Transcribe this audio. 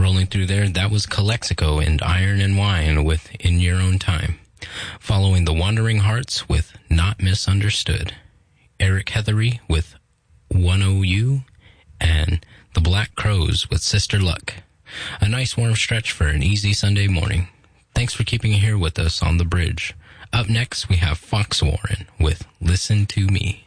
Rolling through there, that was Calexico and Iron and Wine with In Your Own Time. Following the Wandering Hearts with Not Misunderstood. Eric Heathery with 1OU, and the Black Crows with Sister Luck. A nice warm stretch for an easy Sunday morning. Thanks for keeping it here with us on The Bridge. Up next, we have Fox Warren with Listen to Me.